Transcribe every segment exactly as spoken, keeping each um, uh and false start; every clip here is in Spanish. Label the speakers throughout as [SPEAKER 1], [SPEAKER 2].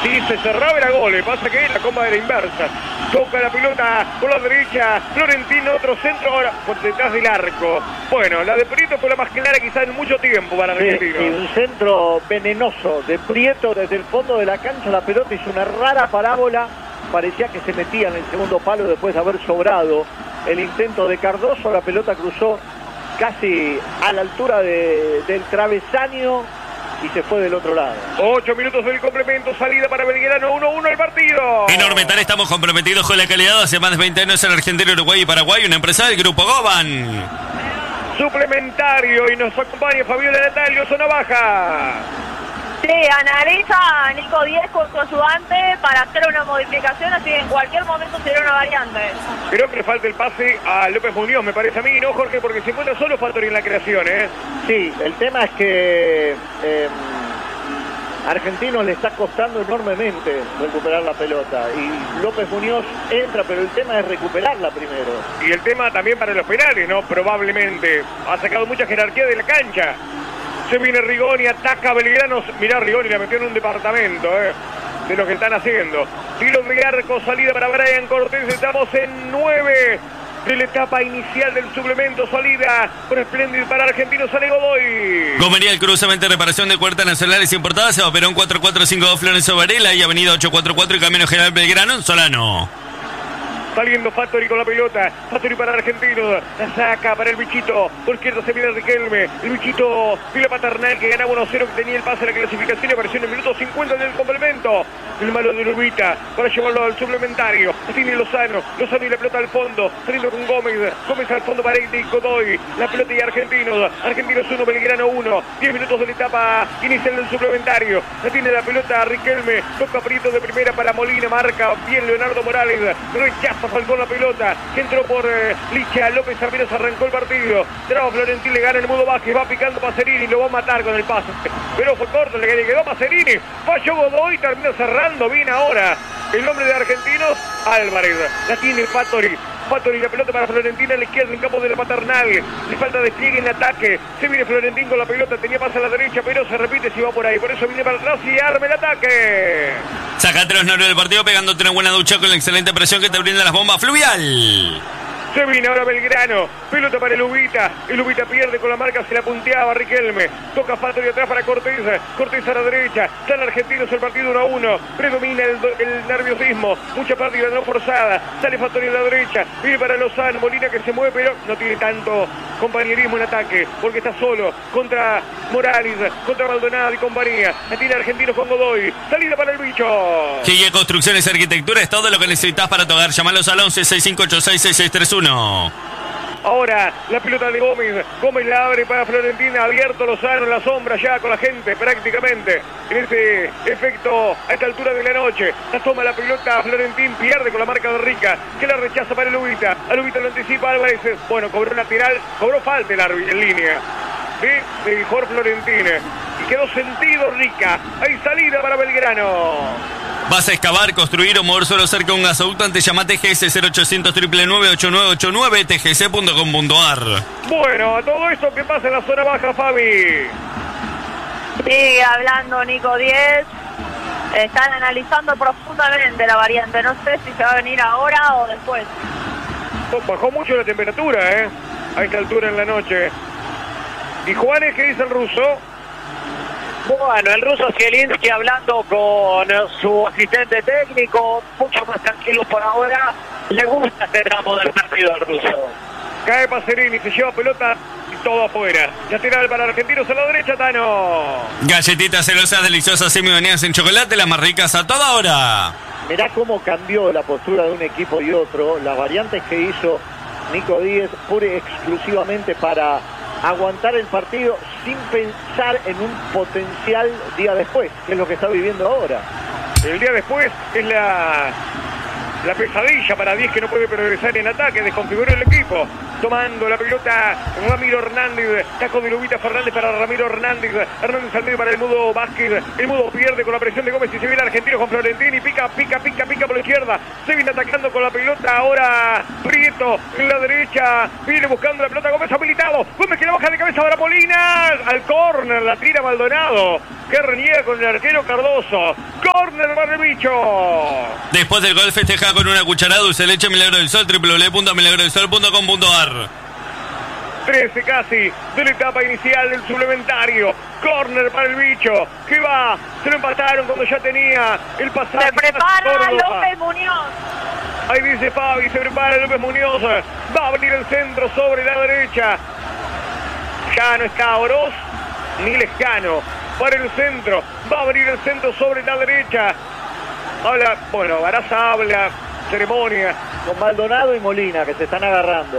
[SPEAKER 1] Si se cerraba era gol, pasa que la comba era inversa. Toca la pelota por la derecha, Florentino, otro centro, ahora por detrás del arco. Bueno, la de Prieto fue la más clara quizás en mucho tiempo para Argentino.
[SPEAKER 2] Sí, sí, un centro venenoso de Prieto desde el fondo de la cancha, la pelota hizo una rara parábola, parecía que se metía en el segundo palo después de haber sobrado el intento de Cardoso, la pelota cruzó casi a la altura de, del travesaño y se fue del otro lado.
[SPEAKER 1] Ocho minutos del complemento, salida para Belgrano, uno uno el partido.
[SPEAKER 3] Enorme tal, estamos comprometidos con la calidad. Hace más de veinte años en Argentina, Uruguay y Paraguay, una empresa del Grupo Goban.
[SPEAKER 1] Suplementario y nos acompaña Fabiola Natalio, zona baja.
[SPEAKER 4] Sí, analiza Nico Díez con su ayudante para hacer una modificación, así que en cualquier momento será una variante.
[SPEAKER 1] Creo que le falta el pase a López Muñoz, me parece a mí, ¿no, Jorge? Porque se encuentra solo Fattori en la creación, ¿eh?
[SPEAKER 2] Sí, el tema es que eh, Argentinos le está costando enormemente recuperar la pelota y López Muñoz entra, pero el tema es recuperarla primero.
[SPEAKER 1] Y el tema también para los penales, ¿no? Probablemente. Ha sacado mucha jerarquía de la cancha. Se viene Rigoni, ataca a Belgrano. Mirá, Rigoni la metió en un departamento, ¿eh? De lo que están haciendo. Tiro de arco, salida para Brian Cortés. Estamos en nueve de la etapa inicial del suplemento. Salida por espléndido para Argentinos. Sale Godoy.
[SPEAKER 3] Gomería, el cruzamiento de reparación de cuerdas nacionales importadas. Se operó en cuatro cuatro cinco dos Florencio Varela y avenida ocho cuatro cuatro y Camino General Belgrano en Solano.
[SPEAKER 1] Saliendo Fattori con la pelota. Fattori para Argentinos. La saca para el bichito. Por izquierda se viene Riquelme. El bichito Vila Paternal que ganaba uno cero, que tenía el pase a la clasificación y apareció en el minuto cincuenta del complemento. El malo de Urbita para llevarlo al suplementario. Tiene Lozano. Lozano y la pelota al fondo. Saliendo con Gómez. Gómez al fondo para Eddie Godoy. La pelota y Argentinos. Argentinos uno, Belgrano uno. diez minutos de la etapa inicial del suplementario. La tiene la pelota Riquelme. Toca Prieto de primera para Molina. Marca bien Leonardo Morales. Rechaza Falcón la pelota, que entró por eh, Licha López, apenas arrancó el partido. Traba Florentín, le gana el Mudo Vázquez, va picando Pacerini, lo va a matar con el pase. Pero fue corto, le quedó a Pacerini, falló Godoy, termina cerrando bien ahora. El hombre de Argentinos, Álvarez, la tiene Fattori. Fattori, la pelota para Florentín a la izquierda en campo de la Paternal. Le falta despliegue en ataque. Se viene Florentín con la pelota, tenía pase a la derecha, pero se repite si va por ahí. Por eso viene para atrás y arma el ataque.
[SPEAKER 3] Sacate los nervios del partido pegándote una buena ducha con la excelente presión que te brinda las bombas Fluvial.
[SPEAKER 1] Se viene ahora Belgrano, pelota para el Ubita, el Ubita pierde con la marca, se la punteaba Riquelme, toca Fattori atrás para Cortés, Cortés a la derecha, están argentinos el partido uno a uno, predomina el, el nerviosismo, mucha partida no forzada, sale Fattori a la derecha, viene para Lozano, Molina que se mueve pero no tiene tanto compañerismo en ataque, porque está solo contra Morales, contra Maldonado y compañía, la tiene Argentinos con Godoy, salida para el bicho.
[SPEAKER 3] G I Construcciones y Arquitectura es todo lo que necesitas para tu hogar, llamalos al once seis cinco ocho seis seis seis tres uno.
[SPEAKER 1] Ahora la pelota de Gómez. Gómez la abre para Florentina. Abierto Lozano en la sombra ya con la gente prácticamente. En ese efecto a esta altura de la noche. La toma la pelota Florentín. Pierde con la marca de Rica. Que la rechaza para el Ubita. Al Ubita lo anticipa Álvarez. Bueno, cobró lateral. Cobró falta el árbitro en línea. De mejor Florentín. Y quedó sentido Rica. Hay salida para Belgrano.
[SPEAKER 3] ¿Vas a excavar, construir o mover suelo cerca de un gasoducto? Antes llama a T G S cero ochocientos nueve nueve ocho nueve ocho nueve T G C punto com punto A R.
[SPEAKER 1] Bueno, a todo esto que pasa en la zona baja, Fabi.
[SPEAKER 4] Sigue hablando Nico Díez. Están analizando profundamente la variante. No sé si se va a venir ahora o después.
[SPEAKER 1] Bajó mucho la temperatura, ¿eh? A esta altura en la noche. ¿Y Juanes qué dice el ruso?
[SPEAKER 5] Bueno, el ruso Zielinski hablando con su asistente técnico, mucho más tranquilo por ahora. Le gusta este tramo del partido al ruso.
[SPEAKER 1] Cae Pacerini, se lleva pelota y todo afuera. Lateral para Argentinos a la derecha, Tano.
[SPEAKER 3] Galletitas celosas, deliciosas, semi-bañadas en chocolate, las más ricas a toda hora.
[SPEAKER 2] Mirá cómo cambió la postura de un equipo y otro. Las variantes que hizo Nico Díez, pura y exclusivamente para aguantar el partido sin pensar en un potencial día después, que es lo que está viviendo ahora.
[SPEAKER 1] El día después es la, la pesadilla para Díez, que no puede progresar en ataque, desconfiguró el equipo. Tomando la pelota Ramiro Hernández, taco de Lubita Fernández para Ramiro Hernández, Hernández al medio para el Mudo Vázquez, el Mudo pierde con la presión de Gómez y se viene Argentino con Florentini, pica, pica, pica, pica por la izquierda, se viene atacando con la pelota ahora Prieto en la derecha, viene buscando la pelota Gómez habilitado, Gómez que la baja de cabeza para Molina, al córner, la tira Maldonado, que reniega con el arquero Cardoso. Córner para el bicho.
[SPEAKER 3] Después del gol festeja con una cucharada dulce de leche Milagro del Sol, doble u doble u doble u punto milagro del sol punto com punto a r.
[SPEAKER 1] trece casi de la etapa inicial del suplementario. Córner para el bicho. Que va. Se lo empataron cuando ya tenía el pasaje.
[SPEAKER 4] Se prepara López Muñoz.
[SPEAKER 1] Ahí dice Fabi, se prepara López Muñoz. Va a venir el centro sobre la derecha. Ya no está Oroz ni Lescano. Para el centro. Va a venir el centro sobre la derecha. Habla, bueno, Araza habla. Ceremonia.
[SPEAKER 2] Con Maldonado y Molina, que se están agarrando.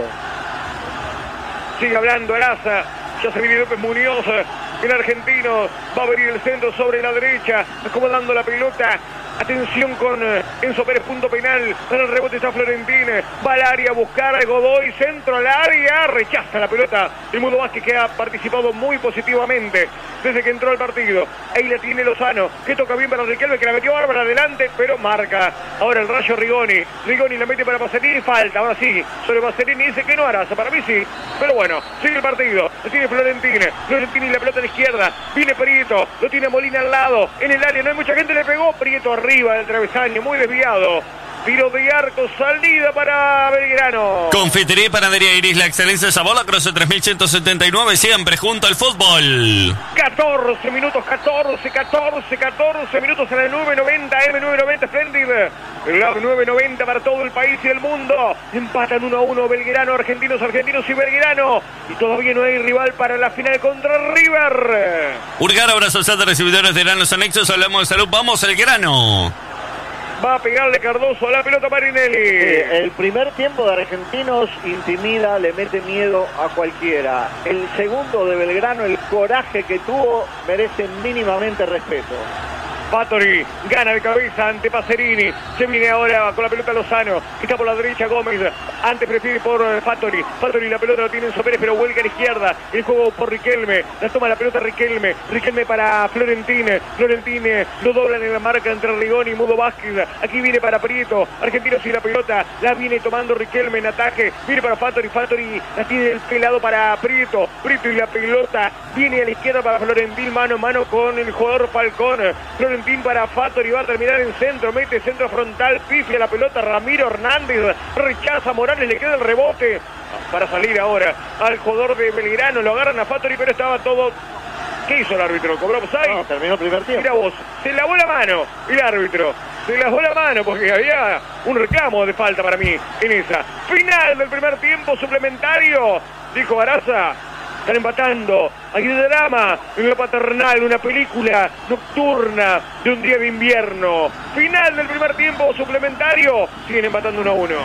[SPEAKER 1] Sigue hablando Araza. Ya se viene López Muñoz. El argentino. Va a venir el centro sobre la derecha. Acomodando la pelota. Atención con Enzo Pérez, punto penal. En el rebote está Florentín. Va al área a buscar a Godoy. Centro al área. Rechaza la pelota. El Mudo Vázquez, que ha participado muy positivamente desde que entró al partido. Ahí la tiene Lozano. Que toca bien para Riquelme, que la metió Bárbara adelante, pero marca. Ahora el rayo Rigoni. Rigoni la mete para Pacerini. Falta. Ahora sí. Sobre Pacerini dice que no hará. Para mí sí. Pero bueno. Sigue el partido. Lo tiene Florentín. Florentín y la pelota a la izquierda. Viene Prieto. Lo tiene Molina al lado. En el área no hay mucha gente. Le pegó. Prieto arriba del travesaño, muy desviado. Tiro de arco, salida para Belgrano.
[SPEAKER 3] Confitería y Panadería Iris, la excelencia de sabor, la Croce tres mil ciento setenta y nueve, siempre junto al fútbol.
[SPEAKER 1] catorce minutos, catorce, catorce, catorce minutos en el nueve noventa, M nueve noventa, Splendid. El nueve noventa para todo el país y el mundo. Empatan uno a uno Belgrano, argentinos, argentinos y Belgrano. Y todavía no hay rival para la final contra River.
[SPEAKER 3] Urgar, abrazos de recibidores de los anexos, hablamos de salud, vamos al grano.
[SPEAKER 1] Va a pegarle Cardoso a la pelota Marinelli.
[SPEAKER 2] Eh, el primer tiempo de Argentinos intimida, le mete miedo a cualquiera. El segundo de Belgrano, el coraje que tuvo, merece mínimamente respeto.
[SPEAKER 1] Fattori gana de cabeza ante Pacerini. Se viene ahora con la pelota Lozano, que está por la derecha Gómez. Antes prefiere por Fattori. Fattori la pelota lo tiene Enzo Pérez, pero vuelca a la izquierda. El juego por Riquelme. La toma la pelota Riquelme. Riquelme para Florentine. Florentine lo doblan en la marca entre Rigoni y Mudo Vázquez. Aquí viene para Prieto. Argentinos y la pelota. La viene tomando Riquelme en ataque. Viene para Fattori. Fattori la tiene el pelado para Prieto. Prieto y la pelota. Viene a la izquierda para Florentín. Mano a mano con el jugador Falcón. Florentín para Fattori, va a terminar en centro, mete centro frontal, pifia la pelota Ramiro Hernández, rechaza Morales, le queda el rebote para salir ahora al jugador de Belgrano, lo agarran a Fattori, pero estaba todo. ¿Qué hizo el árbitro? ¿Cobró offside?
[SPEAKER 2] No, terminó el primer tiempo.
[SPEAKER 1] Mira vos, se lavó la mano el árbitro, se lavó la mano porque había un reclamo de falta para mí en esa. Final del primer tiempo suplementario, dijo Araza. Están empatando, hay drama en la paternal, una película nocturna de un día de invierno. Final del primer tiempo suplementario, siguen empatando uno a uno.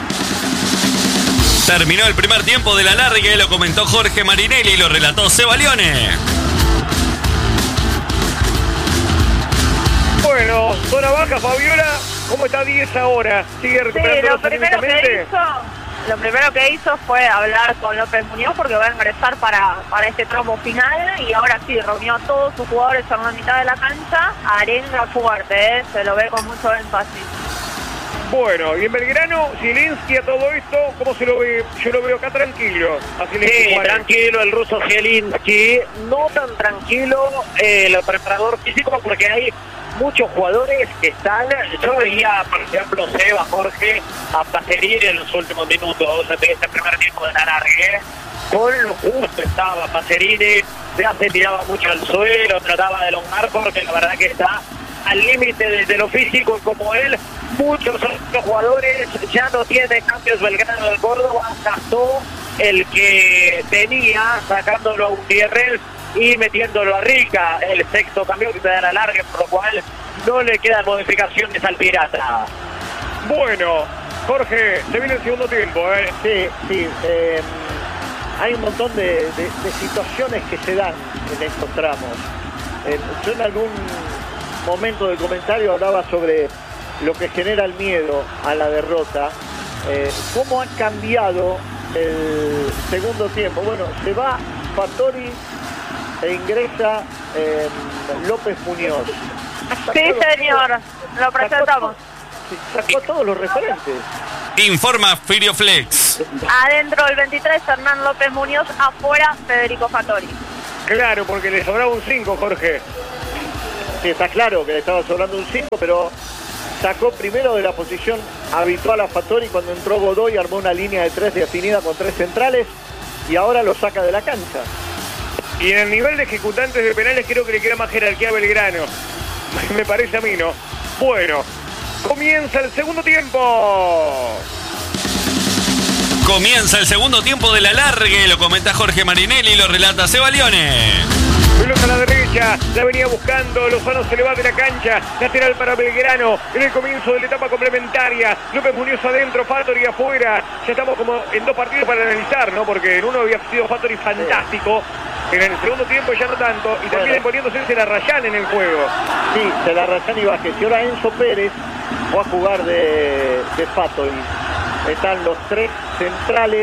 [SPEAKER 3] Terminó el primer tiempo de la larga y lo comentó Jorge Marinelli y lo relató Seba Leone.
[SPEAKER 1] Bueno, zona baja, Fabiola, ¿cómo está diez ahora? ¿Sigue recuperando
[SPEAKER 4] sí, lo primero que hizo, lo primero que hizo fue hablar con López Muñoz porque va a ingresar para, para este tramo final y ahora sí, reunió a todos sus jugadores en la mitad de la cancha, arenga fuerte, ¿eh? Se lo ve con mucho énfasis.
[SPEAKER 1] Bueno, y en Belgrano, Zielinski a todo esto, ¿cómo se lo ve? Yo lo veo acá tranquilo.
[SPEAKER 5] Sí, tranquilo el ruso Zielinski, no tan tranquilo eh, el preparador físico porque hay muchos jugadores que están, yo veía por ejemplo Seba, Jorge, a Pacerini en los últimos minutos de este primer tiempo de la largue, con lo justo estaba Pacerini, ya se tiraba mucho al suelo, trataba de elongar porque la verdad que está al límite desde lo físico como él. Muchos otros jugadores ya no tienen cambios. Belgrano del Córdoba gastó el que tenía, sacándolo a Gutiérrez y metiéndolo a Rica, el sexto cambio que te da la larga, por lo cual no le quedan modificaciones al Pirata.
[SPEAKER 1] Bueno, Jorge, se viene el segundo tiempo, ¿eh?
[SPEAKER 2] Sí, sí. Eh, hay un montón de, de, de situaciones que se dan en estos tramos. Eh, yo en algún momento del comentario hablaba sobre lo que genera el miedo a la derrota. Eh, ¿Cómo ha cambiado el segundo tiempo? Bueno, se va Fattori e ingresa eh, López Muñoz.
[SPEAKER 4] Sí, señor, lo presentamos.
[SPEAKER 2] Sacó, sacó a todos los referentes.
[SPEAKER 3] Informa Firioflex.
[SPEAKER 4] Adentro el veintitrés, Hernán López Muñoz, afuera Federico Fattori.
[SPEAKER 1] Claro, porque le sobraba un cinco, Jorge.
[SPEAKER 2] Sí, está claro que le estaba sobrando un cinco, pero sacó primero de la posición habitual a Fattori cuando entró Godoy, armó una línea de tres definida con tres centrales y ahora lo saca de la cancha.
[SPEAKER 1] Y en el nivel de ejecutantes de penales creo que le queda más jerarquía a Belgrano. Me parece a mí, ¿no? Bueno, comienza el segundo tiempo.
[SPEAKER 3] Comienza el segundo tiempo del alargue, lo comenta Jorge Marinelli, lo relata Seba Leone.
[SPEAKER 1] Pelota a la derecha, la venía buscando, Lozano se le va de la cancha, lateral para Belgrano, en el comienzo de la etapa complementaria, López Muñoz adentro, Fattori afuera, ya estamos como en dos partidos para analizar, ¿no? Porque en uno había sido Fattori fantástico, en el segundo tiempo ya no tanto, y también bueno, poniéndose Celarrayán en el juego.
[SPEAKER 2] Sí, Celarrayán y Vázquez, y ahora Enzo Pérez va a jugar de, de Fattori. Están los tres centrales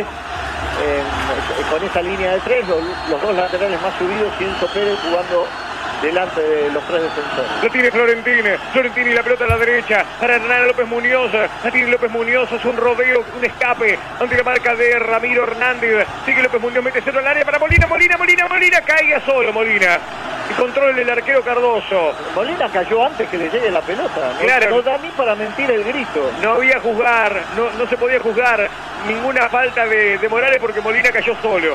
[SPEAKER 2] eh, con esa línea de tres, los, los dos laterales más subidos y Enzo Pérez jugando delante de los tres defensores.
[SPEAKER 1] Lo tiene Florentini, Florentini la pelota a la derecha para Hernán López Muñoz, la tiene López Muñoz, es un rodeo, un escape ante la marca de Ramiro Hernández, sigue López Muñoz, mete cero al área para Molina, Molina, Molina, Molina, caiga solo Molina. Y controla el arquero Cardoso.
[SPEAKER 2] Molina cayó antes que le llegue la pelota. No,
[SPEAKER 1] claro.
[SPEAKER 2] No da ni para mentir el grito.
[SPEAKER 1] No había juzgar, no, no se podía juzgar ninguna falta de, de Morales porque Molina cayó solo.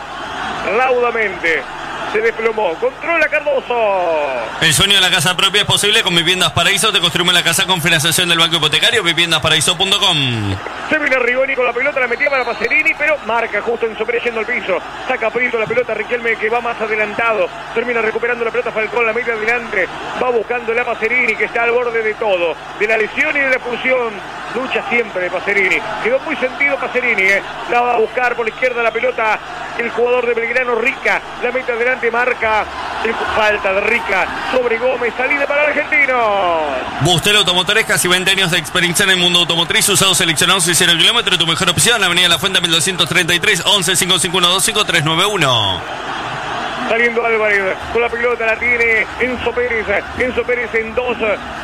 [SPEAKER 1] Raudamente. Se desplomó. Controla Cardoso.
[SPEAKER 3] El sueño de la casa propia es posible con Viviendas Paraíso. Te construimos la casa con financiación del Banco Hipotecario. viviendas paraíso punto com.
[SPEAKER 1] Se viene Rigoni con la pelota, la metía para Pacerini, pero marca justo en Sopere yendo al piso. Saca Prieto la pelota, Riquelme que va más adelantado. Termina recuperando la pelota Falcón, la mete adelante. Va buscando la Pacerini que está al borde de todo. De la lesión y de la expulsión. Lucha siempre de Pacerini. Quedó muy sentido Pacerini. Eh. La va a buscar por la izquierda la pelota. El jugador de Belgrano, Rica. La mete adelante, marca. El, falta de Rica sobre Gómez. Salida para Argentinos.
[SPEAKER 3] Bustel Automotores, casi veinte años de experiencia en el mundo automotriz. Usados seleccionados y cero kilómetros. Tu mejor opción. Avenida La Fuente mil doscientos treinta y tres. once cinco cinco uno dos cinco tres nueve uno.
[SPEAKER 1] Saliendo Álvarez, con la pelota la tiene Enzo Pérez, Enzo Pérez en dos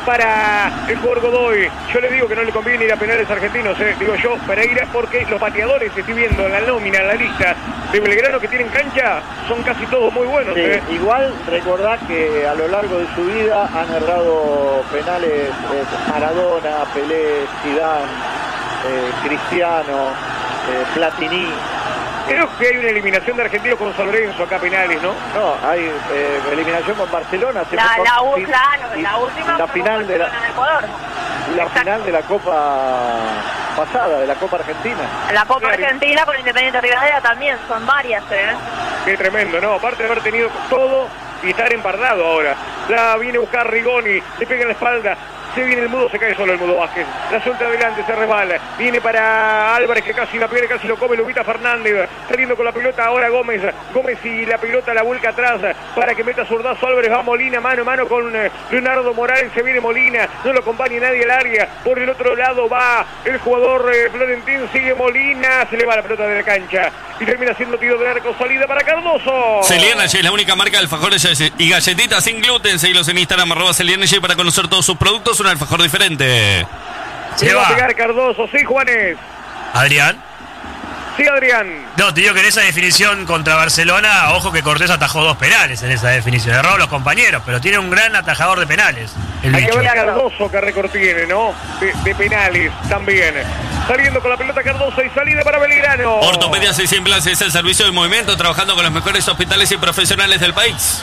[SPEAKER 1] para el jugador Godoy. Yo le digo que no le conviene ir a penales argentinos, eh. digo yo, Pereira, porque los pateadores, estoy viendo en la nómina, en la lista de Belgrano que tienen cancha, son casi todos muy buenos.
[SPEAKER 2] Sí,
[SPEAKER 1] eh.
[SPEAKER 2] Igual recordad que a lo largo de su vida han errado penales eh, Maradona, Pelé, Zidane, eh, Cristiano, eh, Platini.
[SPEAKER 1] Creo que hay una eliminación de Argentinos con San Lorenzo acá penales, ¿no?
[SPEAKER 2] No, hay eh, eliminación con Barcelona.
[SPEAKER 4] La, la,
[SPEAKER 2] con,
[SPEAKER 4] claro,
[SPEAKER 2] y,
[SPEAKER 4] la última
[SPEAKER 2] la final de la,
[SPEAKER 4] en Ecuador.
[SPEAKER 2] La final de la Copa pasada, de la Copa Argentina.
[SPEAKER 4] La Copa Argentina con Independiente Rivadavia también, son varias, ¿eh?
[SPEAKER 1] Qué tremendo, ¿no? Aparte de haber tenido todo y estar empardado ahora. La viene a buscar Rigoni, le pega en la espalda. Se viene el Mudo, se cae solo el Mudo Vázquez. La suelta adelante, se resbala. Viene para Álvarez que casi la pierde, casi lo come Lupita Fernández. Saliendo con la pelota ahora Gómez. Gómez y la pelota la vuelca atrás para que meta zurdazo Álvarez. Va Molina mano a mano con Leonardo Morales. Se viene Molina, no lo acompaña nadie al área. Por el otro lado va el jugador eh, Florentín. Sigue Molina, se le va la pelota de la cancha. Y termina siendo tiro de arco, salida para Cardoso.
[SPEAKER 3] Celiernergy es la única marca de alfajores y galletitas sin gluten. Seguilos en Instagram, arroba Celiernergy para conocer todos sus productos. Un alfajor diferente.
[SPEAKER 1] Se va a pegar Cardoso, sí, Juanes.
[SPEAKER 6] Adrián.
[SPEAKER 1] Sí, Adrián.
[SPEAKER 6] No, te digo que en esa definición contra Barcelona, ojo que Cortés atajó dos penales en esa definición. Erró los compañeros, pero tiene un gran atajador de penales. El
[SPEAKER 1] Hay
[SPEAKER 6] bicho.
[SPEAKER 1] que ver Cardoso qué récord tiene, ¿no? De, de penales también. Saliendo con la pelota Cardoso y salida para Belgrano.
[SPEAKER 3] Ortopedia seis cien Plus es el servicio de movimiento, trabajando con los mejores hospitales y profesionales del país.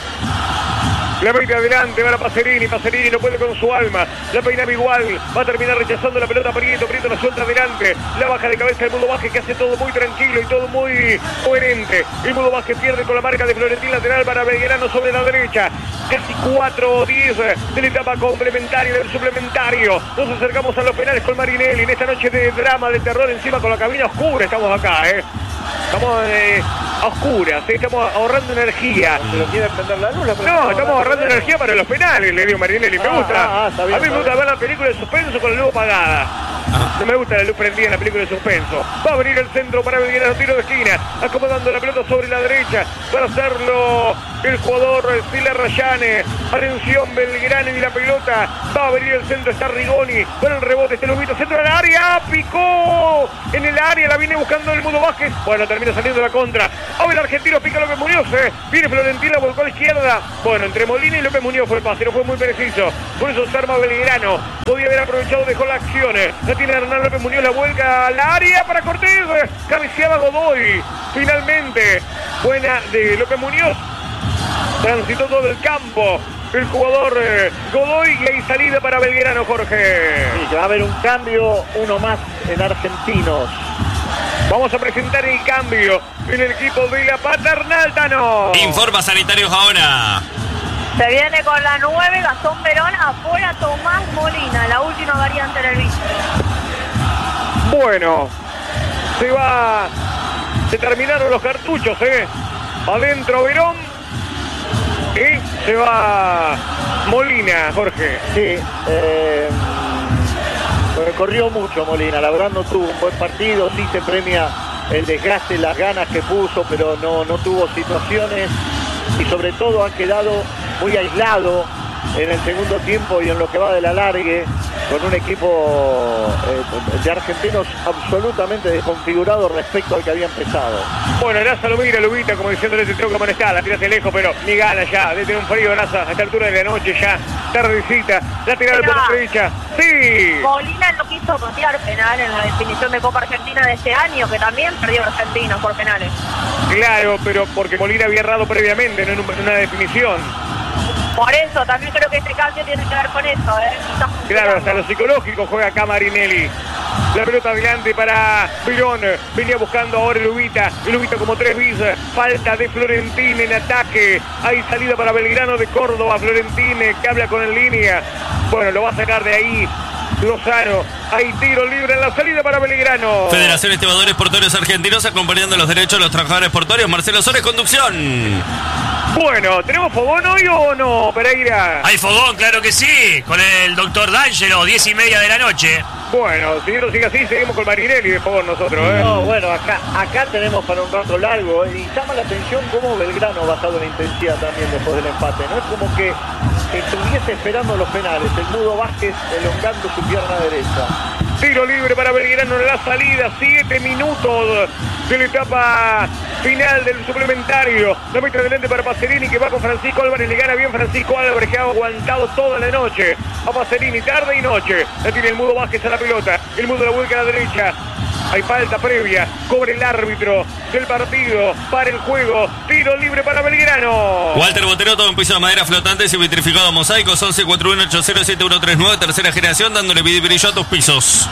[SPEAKER 1] La mete adelante, va a Pacerini, Pacerini no puede con su alma, la peinaba igual, va a terminar rechazando la pelota Prieto, Prieto la suelta adelante, la baja de cabeza el Mudo Vázquez que hace todo muy tranquilo y todo muy coherente. El Mudo Vázquez pierde con la marca de Florentín, lateral para Belgrano sobre la derecha, casi cuatro o diez de la etapa complementaria del suplementario. Nos acercamos a los penales con Marinelli en esta noche de drama, de terror, encima con la cabina oscura estamos acá, eh. Estamos eh, a oscuras, ¿eh? Estamos ahorrando energía.
[SPEAKER 2] ¿Pero quiere prender la luz? La
[SPEAKER 1] no, estamos ahorrando energía para los penales, le digo Marinelli. Me
[SPEAKER 2] ah,
[SPEAKER 1] gusta.
[SPEAKER 2] Ah, ah, bien,
[SPEAKER 1] a mí me gusta ver la película de suspenso con la luz apagada.
[SPEAKER 3] Ah.
[SPEAKER 1] No me gusta la luz prendida en la película de suspenso. Va a venir el centro para Belgrano, tiro de esquina, acomodando la pelota sobre la derecha para hacerlo el jugador Sila Rayane. Atención, Belgrano y la pelota. Va a venir el centro, está Rigoni con el rebote, este Lubito, centro del área, picó en el área, la viene buscando el Mudo Vázquez. Bueno, termina saliendo la contra. Ahora el argentino pica López Muñoz, eh. Viene Florentina, volcó a la izquierda. Bueno, entre Molina y López Muñoz fue el pase, no fue muy preciso. Por eso se arma Belgrano. Podía haber aprovechado, dejó la acción. La tiene Hernán López Muñoz, la vuelca al área para Cortés. Cabeceaba Godoy. Finalmente, buena de López Muñoz. Transitó todo el campo el jugador eh, Godoy y hay salida para Belgrano, Jorge.
[SPEAKER 2] Sí, va a haber un cambio, uno más en Argentinos.
[SPEAKER 1] Vamos a presentar el cambio en el equipo de la Paternal, Tano.
[SPEAKER 3] Informa Sanitarios ahora.
[SPEAKER 4] Se viene con la nueve, Gastón Perón, afuera Tomás Molina, la última variante del bicho.
[SPEAKER 1] Bueno, se va, se terminaron los cartuchos, ¿eh? Adentro Verón y se va Molina, Jorge.
[SPEAKER 2] Sí, eh, corrió mucho Molina, la verdad no tuvo un buen partido, sí se premia el desgaste, las ganas que puso, pero no, no tuvo situaciones y sobre todo ha quedado muy aislado en el segundo tiempo y en lo que va del alargue, con un equipo eh, de argentinos absolutamente desconfigurado respecto al que había empezado.
[SPEAKER 1] Bueno, Nasa lo mira, Lubita, como diciéndole, te tengo que amonestar, la tiraste lejos, pero ni gana ya, debe tener un frío Nasa a esta altura de la noche ya, tardecita, la tirada por la derecha, sí.
[SPEAKER 4] Molina no quiso patear penal en la definición de Copa Argentina de este año, que también perdió Argentinos por penales.
[SPEAKER 1] Claro, pero porque Molina había errado previamente, no en, un, en una definición.
[SPEAKER 4] Por eso, también creo que este cambio tiene que ver con eso, ¿eh?
[SPEAKER 1] Claro, hasta lo psicológico juega acá Marinelli. La pelota adelante para Verón. Venía buscando ahora el Lubita. El Lubita como tres bis. Falta de Florentín en ataque. Hay salida para Belgrano de Córdoba. Florentín que habla con en línea. Bueno, lo va a sacar de ahí Lozano. Hay tiro libre en la salida para Belgrano.
[SPEAKER 3] Federación Estibadores Portuarios Argentinos acompañando los derechos de los trabajadores portuarios. Marcelo Sores, conducción.
[SPEAKER 1] Bueno, ¿tenemos fogón hoy o no, Pereira?
[SPEAKER 6] Hay fogón, claro que sí, con el doctor D'Angelo, diez y media de la noche.
[SPEAKER 1] Bueno, si no sigue así, seguimos con Marinelli de fogón nosotros, ¿eh?
[SPEAKER 2] No, bueno, acá, acá tenemos para un rato largo, ¿eh? Y llama la atención cómo Belgrano ha bajado la intensidad también después del empate, ¿no? Es como que estuviese esperando los penales, el Mudo Vázquez elongando su pierna derecha.
[SPEAKER 1] Tiro libre para Belgrano en la salida, siete minutos de la etapa final del suplementario. La mete adelante para Pacerini que va con Francisco Álvarez, le gana bien Francisco Álvarez que ha aguantado toda la noche a Pacerini, tarde y noche. La tiene el Mudo Vázquez a la pelota, el Mudo la vuelca a la derecha. Hay falta previa, cobre el árbitro del partido para el juego. Tiro libre para Belgrano.
[SPEAKER 3] Walter Botero, todo en piso de madera flotantes y vitrificado mosaicos. Once cuatro uno ocho cero siete uno tres nueve, tercera generación, dándole vida y brillo a tus pisos.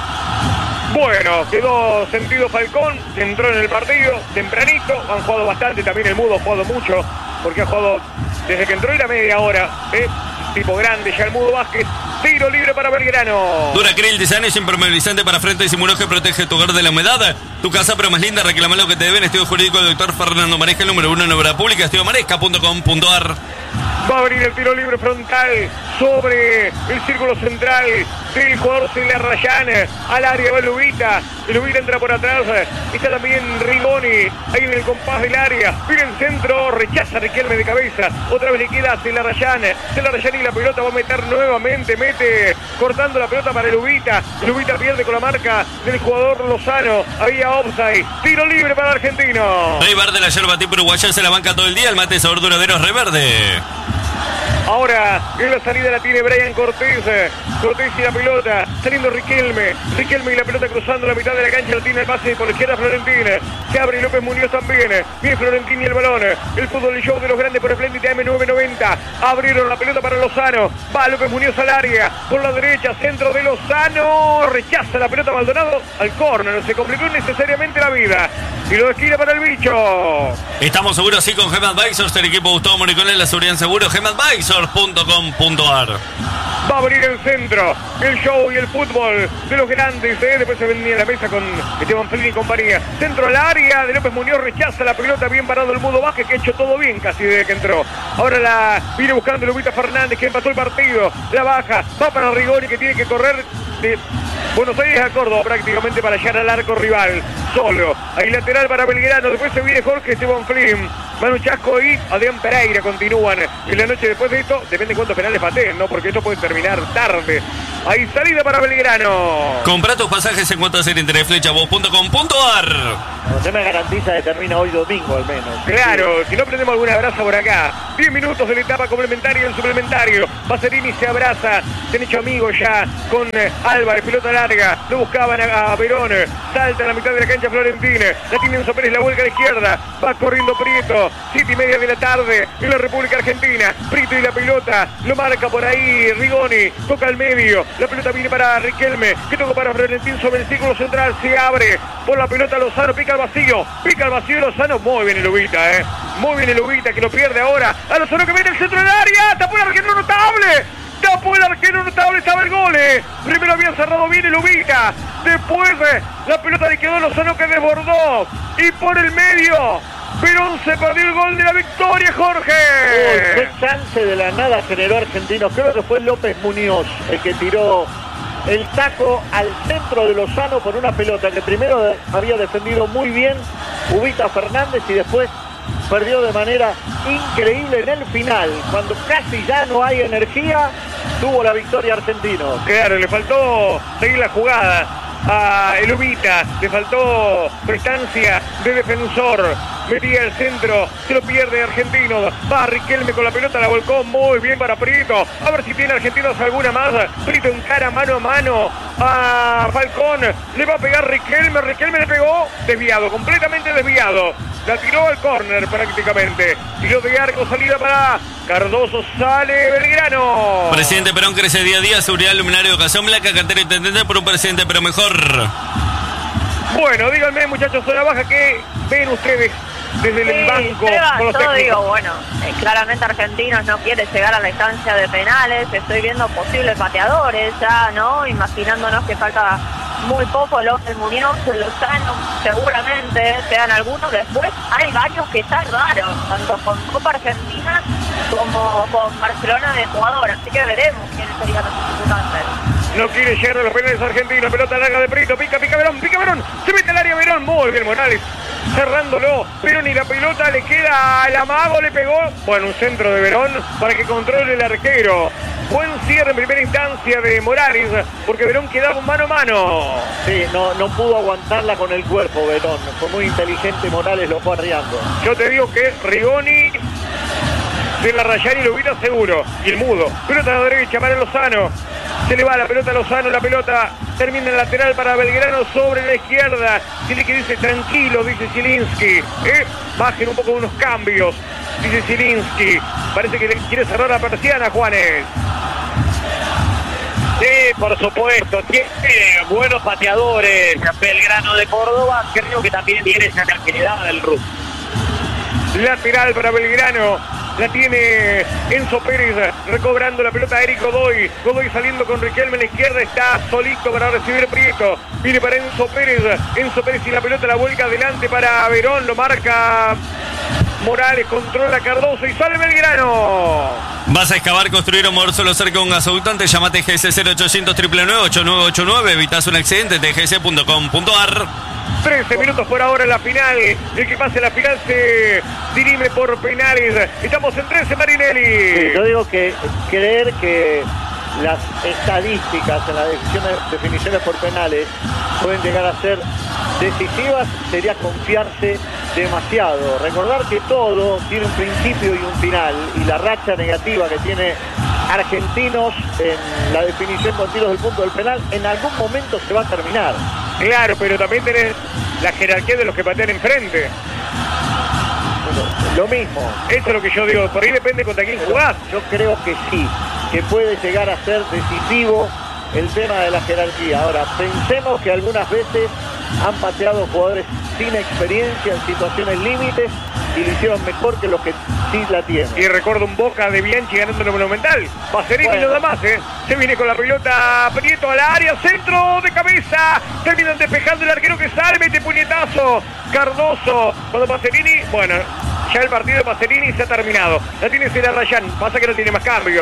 [SPEAKER 1] Bueno, quedó sentido Falcón, entró en el partido tempranito. Han jugado bastante, también el Mudo ha jugado mucho, porque ha jugado desde que entró y la media hora. ¿eh? Tipo grande ya el Mudo Vázquez. Tiro libre para Belgrano.
[SPEAKER 3] Duracril, diez años, impermeabilizante para frente y simuló que protege tu hogar de la humedad. Tu casa, pero más linda, reclama lo que te deben. Estudio jurídico del doctor Fernando Maresca, el número uno en obra pública, estudio maresca punto com punto ar.
[SPEAKER 1] Va a venir el tiro libre frontal sobre el círculo central del jugador Sila Rayane. Al área va Lubita. Lubita entra por atrás. Está también Rigoni. Ahí en el compás del área. Viene el centro. Rechaza Riquelme de cabeza. Otra vez le queda Sila Rayane. Sila Rayane y la pelota va a meter nuevamente. Mete cortando la pelota para Lubita. Lubita pierde con la marca del jugador Lozano. Había offside. Tiro libre para el argentino.
[SPEAKER 3] Rey Verde, la yerba tipo uruguaya, se la banca todo el día. El mate de sabor duradero es Rey Verde.
[SPEAKER 1] Ahora en la salida la tiene Brian Cortés. Cortés y la pelota. Saliendo Riquelme. Riquelme y la pelota cruzando la mitad de la cancha. La tiene el pase por la izquierda Florentín. Se abre López Muñoz también. Viene Florentín y el balón. El fútbol y show de los grandes por Espléndida M nueve noventa. Abrieron la pelota para Lozano. Va López Muñoz al área. Por la derecha. Centro de Lozano. Rechaza la pelota Maldonado al córner. Se complicó innecesariamente la vida. Y lo esquina para el bicho.
[SPEAKER 3] Estamos seguros así con Gem Advisors, el equipo Gustavo Moricone, la seguridad en seguro. Gem Advisors punto com punto ar.
[SPEAKER 1] Va a abrir el centro, el show y el fútbol de los grandes. ¿eh? Después se venía a la mesa con Esteban Felini y compañía. Centro al área de López Muñoz, rechaza la pelota, bien parado el Mudo Vázquez, que ha hecho todo bien casi desde que entró. Ahora la viene buscando Lubita Fernández, que empató el partido. La baja, va para Rigoni, que tiene que correr de Buenos Aires a Córdoba prácticamente para llegar al arco rival. Solo. Ahí lateral para Belgrano. Después se viene Jorge Esteban Flynn. Manu Chasco y Adrián Pereira continúan en la noche. Después de esto, depende cuántos penales pateen, ¿no? Porque esto puede terminar tarde. Ahí salida para Belgrano.
[SPEAKER 3] Compra tus pasajes en cuanto a ser entre flechavoz punto com punto ar.
[SPEAKER 2] Usted me garantiza que termina hoy domingo al menos.
[SPEAKER 1] Claro, si no prendemos alguna brasa por acá. diez minutos de la etapa complementaria del suplementario. Pacerini se abraza. Se han hecho amigos ya con eh, Álvarez, pelota larga. Lo buscaban a, a Verón. Salta a la mitad de la cancha Florentín. La tiene Enzo Pérez, la vuelca a la izquierda. Va corriendo Prieto. Siete y media de la tarde en la República Argentina. Prieto y la pelota. Lo marca por ahí Rigoni. Toca al medio. La pelota viene para Riquelme. Que toca para Florentín sobre el círculo central. Se abre por la pelota Lozano. Pica al vacío. Pica al vacío Lozano. Muy bien el Ubita, eh. Muy bien el Ubita que lo pierde ahora. A Lozano que viene el centro del área. Tapó el arquero notable. Tapó el arquero notable. Estaba el gol. Eh. Primero había cerrado bien el Ubita. Después eh, la pelota le quedó a Lozano que desbordó. Y por el medio. Perón se perdió el gol de la victoria, Jorge.
[SPEAKER 2] Uy, qué chance de la nada generó Argentinos. Creo que fue López Muñoz el que tiró el taco al centro de Lozano por una pelota que primero había defendido muy bien Ubita Fernández y después perdió de manera increíble en el final. Cuando casi ya no hay energía, tuvo la victoria Argentinos.
[SPEAKER 1] Claro, le faltó seguir la jugada a el Ubita, le faltó prestancia de defensor. Metía el centro, se lo pierde Argentinos. Va Riquelme con la pelota, la volcó muy bien para Prieto. A ver si tiene Argentinos alguna más. Prieto encara mano a mano a Falcón. Le va a pegar Riquelme. Riquelme le pegó. Desviado, completamente desviado. La tiró al córner prácticamente. Tiro de arco, salida para Cardoso. Sale Belgrano.
[SPEAKER 3] Presidente Perón crece día a día. Seguridad, luminaria, educación blanca, cantera intendente por un presidente, pero mejor.
[SPEAKER 1] Bueno, díganme, muchachos, zona baja, ¿qué ven ustedes desde el
[SPEAKER 4] Sí,
[SPEAKER 1] banco?
[SPEAKER 4] Seba,
[SPEAKER 1] con los
[SPEAKER 4] yo
[SPEAKER 1] técnicos?
[SPEAKER 4] digo, bueno, eh, claramente Argentinos no quiere llegar a la instancia de penales. Estoy viendo posibles pateadores ya, ¿no? Imaginándonos que falta muy poco. López Muñoz, Lozano, seguramente sean algunos. Después hay varios que tardaron, tanto con Copa Argentina como con Barcelona de jugador. Así que veremos quiénes serían los participantes.
[SPEAKER 1] No quiere llegar a los penales argentinos. Pelota larga de Prieto. Pica, pica Verón, pica Verón. Se mete al área Verón. Muy bien Morales. Cerrándolo. Verón y la pelota le queda al amago. Le pegó. Bueno, un centro de Verón para que controle el arquero. Buen cierre en primera instancia de Morales. Porque Verón quedaba mano a mano.
[SPEAKER 2] Sí, no, no pudo aguantarla con el cuerpo Verón. Fue muy inteligente Morales, lo fue arriando.
[SPEAKER 1] Yo te digo que Rigoni de la Rayani lo hubiera seguro. Y el mudo. Pelota a la derecha para Lozano. Se le va la pelota a Lozano, la pelota termina en lateral para Belgrano sobre la izquierda. Tiene que irse tranquilo, dice Zielinski. ¿Eh? Bajen un poco unos cambios, dice Zielinski. Parece que le quiere cerrar la persiana, Juanes.
[SPEAKER 5] Sí, por supuesto, tiene buenos pateadores Belgrano de Córdoba, creo que también tiene esa tranquilidad del ruso.
[SPEAKER 1] Lateral para Belgrano. La tiene Enzo Pérez recobrando la pelota a Eric Godoy. Godoy saliendo con Riquelme en la izquierda. Está solito para recibir Prieto. Viene para Enzo Pérez. Enzo Pérez y la pelota la vuelca adelante para Verón. Lo marca Morales. Controla Cardoso y sale Belgrano.
[SPEAKER 3] ¿Vas a excavar, construir o mover solo cerca de un gasoductante? Llámate G S cero ochocientos, nueve nueve, ocho nueve ocho nueve. Evitas un accidente. T G C punto com punto ar.
[SPEAKER 1] trece minutos por ahora en la final. El que pase la final se dirime por penales. Estamos en trece, Marinelli.
[SPEAKER 2] Sí, yo digo que creer que las estadísticas en las definiciones, definiciones por penales pueden llegar a ser decisivas sería confiarse demasiado. Recordar que todo tiene un principio y un final, y la racha negativa que tiene Argentinos en la definición con tiros del punto del penal en algún momento se va a terminar.
[SPEAKER 1] Claro, pero también tenés la jerarquía de los que patean enfrente.
[SPEAKER 2] Bueno, lo mismo.
[SPEAKER 1] Eso es lo que yo digo. Por ahí depende contra quién jugás.
[SPEAKER 2] Yo creo que sí, que puede llegar a ser decisivo el tema de la jerarquía. Ahora, pensemos que algunas veces han pateado jugadores sin experiencia en situaciones límites y lo hicieron mejor que los que sí la tienen.
[SPEAKER 1] Y recuerdo un Boca de Bianchi ganando en el Monumental. Pacerini
[SPEAKER 2] Bueno.
[SPEAKER 1] y los demás, ¿eh? Se viene con la pelota Prieto al área, centro de cabeza. Terminan despejando el arquero que sale, mete puñetazo. Cardoso, cuando Pacerini, bueno, ya el partido de Pacerini se ha terminado. La tiene Cera Rayán, pasa que no tiene más cambios.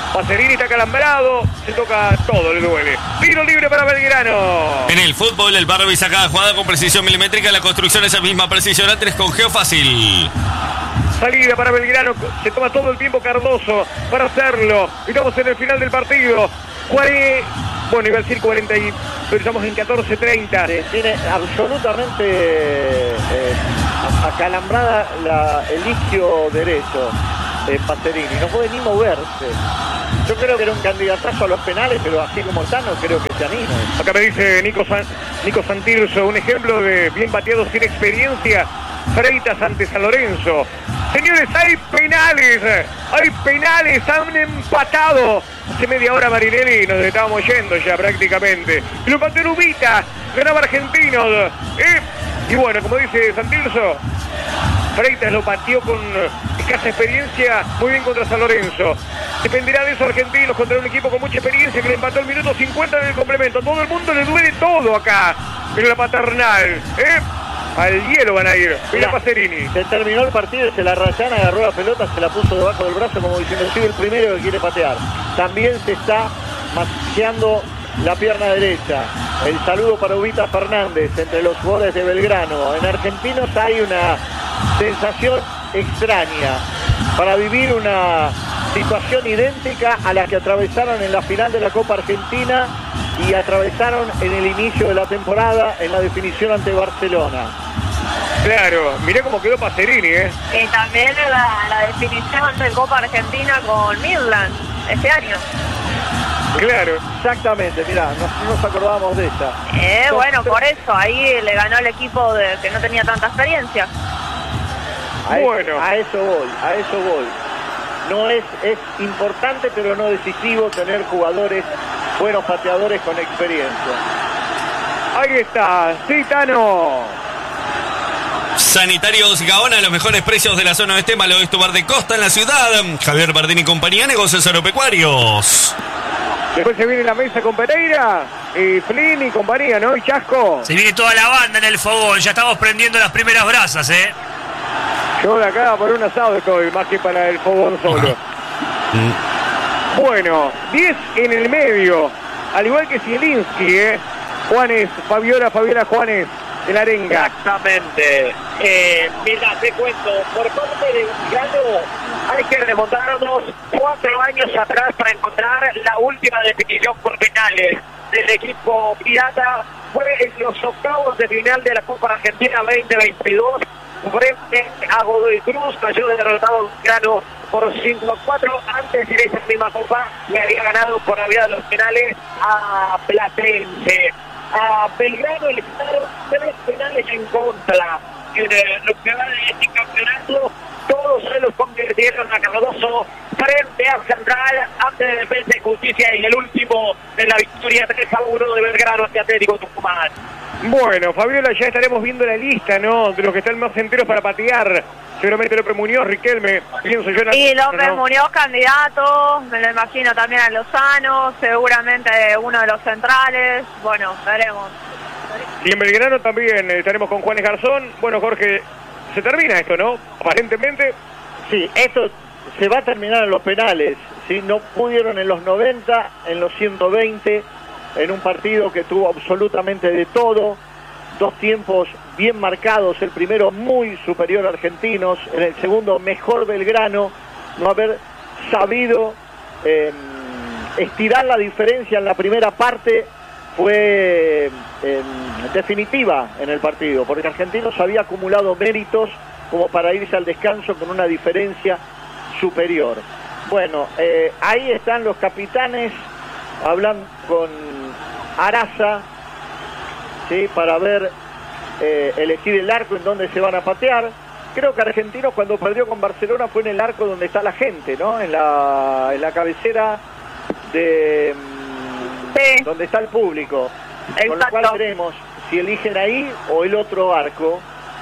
[SPEAKER 1] Pacerini está calambrado, se toca todo, le duele. Tiro libre para Belgrano.
[SPEAKER 3] En el fútbol, el Barbie saca cada jugada con precisión milimétrica. La construcción esa misma precisión antes con Geo Fácil.
[SPEAKER 1] Salida para Belgrano, se toma todo el tiempo Cardoso para hacerlo. Estamos en el final del partido. cuarenta, bueno, iba a decir cuarenta, y, pero estamos en catorce treinta.
[SPEAKER 2] Sí, tiene absolutamente eh, acalambrada la, el isquio derecho de Pacerini. No puede ni moverse. Yo creo que era un candidatazo a los penales, pero así como está, no creo que se anime.
[SPEAKER 1] Acá me dice Nico, San, Nico Santirso, un ejemplo de bien bateado sin experiencia. Freitas ante San Lorenzo. Señores, hay penales, hay penales, han empatado. Hace media hora Marinelli nos estábamos yendo ya prácticamente. Y lo empató Ubita, ganaba Argentinos. ¿eh? Y bueno, como dice Santirso, Freitas lo pateó con escasa experiencia, muy bien contra San Lorenzo. Dependerá de esos argentinos contra un equipo con mucha experiencia que le empató el minuto cincuenta del complemento. Todo el mundo le duele todo acá en la paternal. ¿eh? Al hielo van a ir. Mira Pacerini.
[SPEAKER 2] Se terminó el partido y se la Rayana agarró la pelota, se la puso debajo del brazo como diciendo soy el primero que quiere patear. También se está masajeando la pierna derecha. El saludo para Ubita Fernández entre los jugadores de Belgrano. En Argentinos hay una sensación extraña para vivir una situación idéntica a la que atravesaron en la final de la Copa Argentina y atravesaron en el inicio de la temporada en la definición ante Barcelona.
[SPEAKER 1] Claro, mirá cómo quedó Pacerini, ¿eh?
[SPEAKER 4] Y también la, la definición de Copa Argentina con Midland este año.
[SPEAKER 1] Claro.
[SPEAKER 2] Exactamente, mirá, no nos acordábamos de esa.
[SPEAKER 4] Eh,
[SPEAKER 2] no,
[SPEAKER 4] bueno,
[SPEAKER 2] pero...
[SPEAKER 4] por eso, ahí le ganó el equipo de, que no tenía tanta experiencia.
[SPEAKER 2] A
[SPEAKER 1] bueno.
[SPEAKER 2] Eso, a eso voy, a eso voy. No es, es importante, pero no decisivo tener jugadores, buenos pateadores con experiencia.
[SPEAKER 1] Ahí está, Citano.
[SPEAKER 3] Sanitarios Gaona, los mejores precios de la zona oeste, Malo Bar de Costa en la ciudad. Javier Bardini y compañía, negocios agropecuarios.
[SPEAKER 1] Después se viene la mesa con Pereira, y Flynn y compañía, ¿no? Y Chasco.
[SPEAKER 6] Se viene toda la banda en el fogón, ya estamos prendiendo las primeras brasas, ¿eh?
[SPEAKER 1] Yo de acá por un asado estoy, más que para el fogón solo. Bueno, diez en el medio, al igual que Zielinski, ¿eh? Juanes, Fabiola, Fabiola, Juanes, el arenga.
[SPEAKER 5] Exactamente. Eh, mira, te cuento, por parte de Belgrano hay que remontarnos cuatro años atrás para encontrar la última definición por penales del equipo pirata. Fue en los octavos de final de la Copa Argentina veinte veintidós. Frente a Godoy Cruz, cayó derrotado Belgrano por cinco a cuatro. Antes en esa misma copa le había ganado por la vía de los penales a Platense. A Belgrano le quitaron tres penales en contra. En eh, lo que va de este campeonato, todos se los convirtieron a Cardoso frente a Central, antes de Defensa y Justicia, y el último en la victoria tres a uno de Belgrano ante Atlético Tucumán.
[SPEAKER 1] Bueno, Fabiola, ya estaremos viendo la lista, ¿no? De los que están más enteros para patear. Seguramente López Muñoz, Riquelme, pienso yo. En
[SPEAKER 4] Y López
[SPEAKER 1] ¿no?
[SPEAKER 4] Muñoz candidato, me lo imagino también a Lozano, seguramente uno de los centrales. Bueno, veremos.
[SPEAKER 1] Y en Belgrano también estaremos con Juanes Garzón. Bueno, Jorge, se termina esto, ¿no? Aparentemente.
[SPEAKER 2] Sí, esto se va a terminar en los penales. ¿sí? No pudieron en los noventa, en los ciento veinte, en un partido que tuvo absolutamente de todo. Dos tiempos bien marcados, el primero muy superior a Argentinos, en el segundo mejor Belgrano, no haber sabido eh, estirar la diferencia en la primera parte fue eh, definitiva en el partido, porque Argentinos había acumulado méritos como para irse al descanso con una diferencia superior. Bueno, eh, ahí están los capitanes, hablan con Araza, ¿sí? Para ver, eh, elegir el arco en donde se van a patear. Creo que Argentinos cuando perdió con Barcelona fue en el arco donde está la gente, ¿no? En la, en la cabecera de
[SPEAKER 4] Sí.
[SPEAKER 2] donde está el público.
[SPEAKER 4] Exacto.
[SPEAKER 2] Con lo cual veremos si eligen ahí o el otro arco.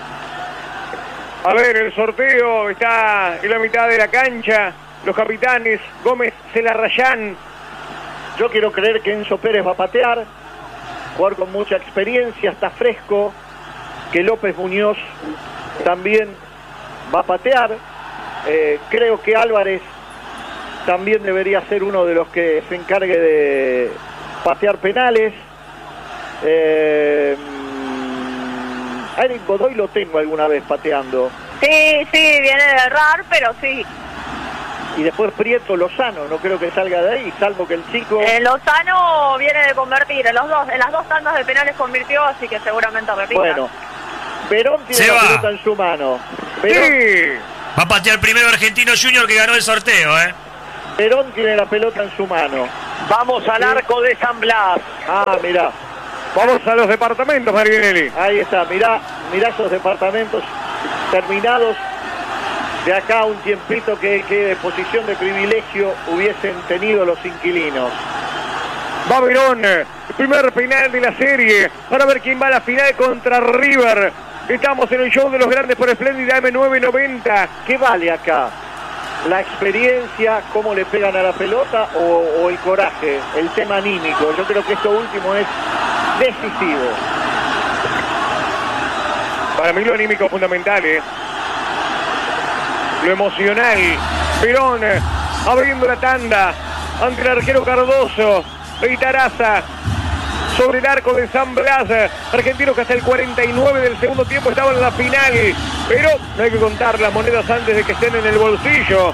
[SPEAKER 1] A ver, el sorteo está en la mitad de la cancha. Los capitanes, Gómez, Celarrayán.
[SPEAKER 2] Yo quiero creer que Enzo Pérez va a patear, jugar con mucha experiencia, está fresco, que López Muñoz también va a patear. Eh, creo que Álvarez también debería ser uno de los que se encargue de patear penales. Eh, a Eric Godoy lo tengo alguna vez pateando.
[SPEAKER 4] Sí, sí, viene de errar, pero sí.
[SPEAKER 2] Y después Prieto Lozano, no creo que salga de ahí, salvo que el chico...
[SPEAKER 4] Eh, Lozano viene de convertir, en, los dos, en las dos tandas de penales convirtió, así que seguramente repita.
[SPEAKER 2] Bueno, Verón tiene
[SPEAKER 6] Se
[SPEAKER 2] la
[SPEAKER 6] va.
[SPEAKER 2] pelota en su mano. Verón,
[SPEAKER 1] Sí.
[SPEAKER 6] Va a patear primero Argentino Junior, que ganó el sorteo, ¿eh?
[SPEAKER 2] Verón tiene la pelota en su mano.
[SPEAKER 5] Vamos al arco de San Blas.
[SPEAKER 2] Ah, mirá,
[SPEAKER 1] Vamos a los departamentos, Marinelli.
[SPEAKER 2] ahí está, mirá, mirá esos departamentos terminados. De acá un tiempito que, que de posición de privilegio hubiesen tenido los inquilinos.
[SPEAKER 1] Va Verón, el primer penal de la serie, para ver quién va a la final contra River. Estamos en el show de los grandes por Espléndida M nueve noventa.
[SPEAKER 2] ¿Qué vale acá? ¿La experiencia, cómo le pegan a la pelota o, o el coraje, el tema anímico? Yo creo que esto último es decisivo.
[SPEAKER 1] Para mí lo anímico es fundamental, ¿eh? Lo emocional. Verón abriendo la tanda ante el arquero Cardoso. Itaraza sobre el arco de San Blas. Argentinos que hasta el cuarenta y nueve del segundo tiempo estaban en la final. Pero no hay que contar las monedas antes de que estén en el bolsillo.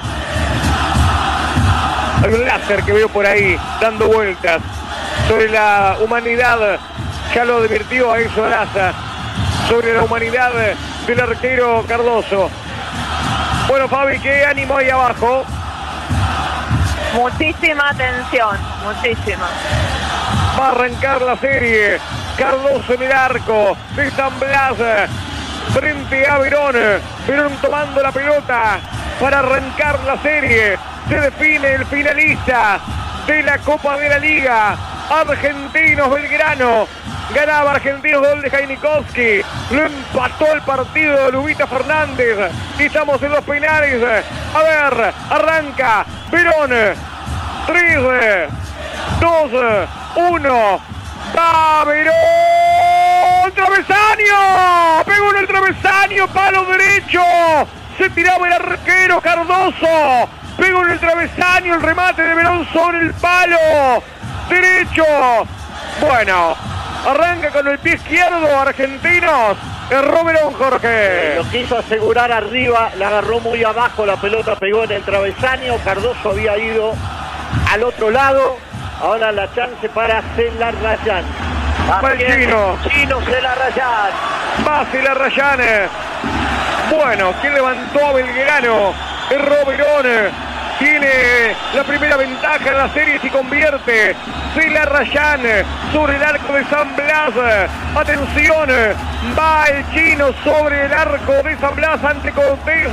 [SPEAKER 1] Hay un láser que veo por ahí dando vueltas sobre la humanidad. Ya lo advirtió a eso Araza. Sobre la humanidad del arquero Cardoso. Bueno, Fabi, ¿qué ánimo hay abajo?
[SPEAKER 4] Muchísima tensión, muchísima.
[SPEAKER 1] Va a arrancar la serie. Cardoso en el arco de San Blas frente a Verón. Verón tomando la pelota para arrancar la serie. Se define el finalista de la Copa de la Liga. Argentinos Belgrano. Ganaba Argentinos, gol de Jainikowski. Lo empató el partido de Lubita Fernández. Y estamos en los penales. A ver, arranca Verón. tres, dos, uno. ¡Va Verón! ¡Travesaño! ¡Pegó en el travesaño! ¡Palo derecho! Se tiraba el arquero Cardoso. Pegó en el travesaño el remate de Verón sobre el palo derecho. Bueno, arranca con el pie izquierdo Argentinos. Erró Verón, Jorge.
[SPEAKER 2] Lo quiso asegurar arriba, la agarró muy abajo, la pelota pegó en el travesaño. Cardoso había ido al otro lado. Ahora la chance para Celarrayán.
[SPEAKER 1] Va el chino.
[SPEAKER 5] Chino Celarrayán.
[SPEAKER 1] Va Celarrayán. Bueno, ¿quién levantó a Belgrano? Erró Verón. Tiene la primera ventaja en la serie si convierte. Celarrayán sobre el arco de San Blas. Atención, va el chino sobre el arco de San Blas ante Cortés.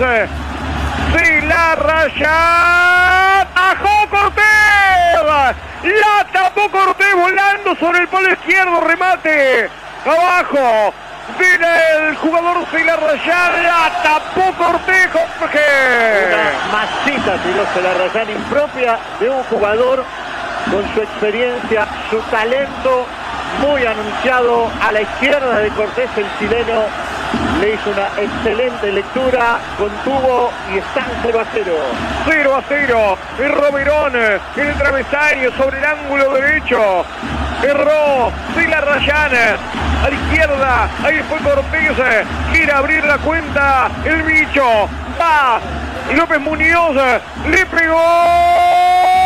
[SPEAKER 1] Celarrayán. ¡Ajó Cortés! La tapó Cortés volando sobre el palo izquierdo. Remate abajo del jugador Celarrayán. La tapó Cortés, Jorge.
[SPEAKER 2] Una masita tiró Celarrayán, impropia de un jugador con su experiencia, su talento, muy anunciado a la izquierda de Cortés. El chileno le hizo una excelente lectura, contuvo y están cero a cero.
[SPEAKER 1] cero a cero. Erró Verón en el travesaño sobre el ángulo derecho. Erró Celarrayán a la izquierda. Ahí fue Cortés. Quiere abrir la cuenta. El bicho. Va. López Muñoz. Le pegó.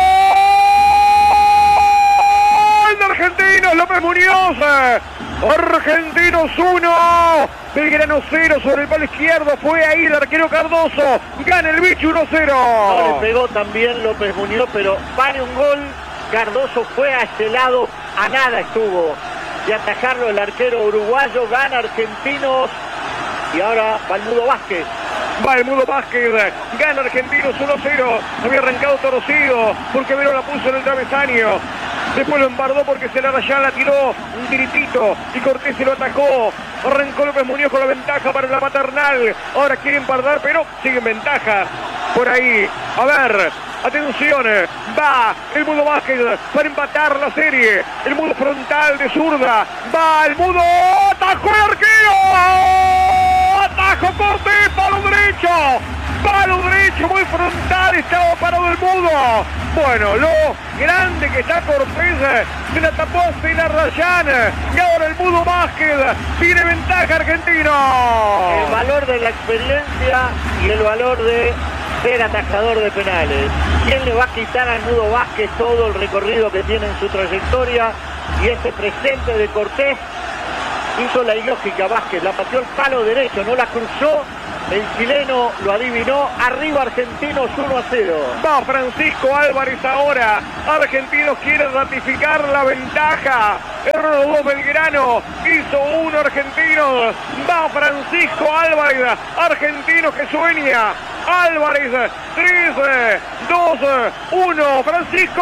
[SPEAKER 1] De Argentinos. López Muñoz. Argentinos uno. Belgrano cero sobre el palo izquierdo. Fue ahí el arquero Cardoso. Gana el bicho uno cero.
[SPEAKER 2] No le pegó también López Muñoz, pero vale un gol. Cardoso fue a ese lado, a nada estuvo de atajarlo el arquero uruguayo. Gana Argentinos y ahora va el Mudo Vázquez.
[SPEAKER 1] Va el Mudo Vázquez, gana Argentinos uno cero. Había arrancado torcido porque Verón la puso en el travesaño. Después lo embardó porque Celarrayán la tiró un tiritito y Cortés se lo atacó. Arrancó López Muñoz con la ventaja para la Maternal. Ahora quiere embardar, pero sigue en ventaja. Por ahí, a ver, atención, va el Mudo Vázquez para empatar la serie. El Mudo frontal de zurda. Va el Mudo, atajó el arquero. Atajo Cortés, palo derecho. Palo derecho, muy frontal, estaba parado el mudo. Bueno, lo grande que está Cortés, se la tapó Stella Rayán. Y ahora el mudo Vázquez, tiene ventaja Argentino.
[SPEAKER 2] El valor de la experiencia y el valor de ser atajador de penales. ¿Quién le va a quitar al mudo Vázquez todo el recorrido que tiene en su trayectoria? Y este presente de Cortés hizo la ilógica. Vázquez la pateó el palo derecho, no la cruzó. El chileno lo adivinó. Arriba Argentinos uno a cero.
[SPEAKER 1] Va Francisco Álvarez ahora. Argentinos quiere ratificar la ventaja. Erró dos Belgrano. Hizo uno Argentinos. Va Francisco Álvarez. Argentinos que sueña. Álvarez. tres, dos, uno. Francisco.